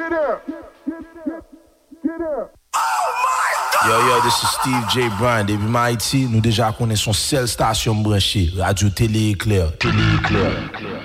Yo, this is Steve J. Bryan, depuis Haïti, nous déjà connaissons seule station branchée, Radio Télé Éclair. Télé Éclair.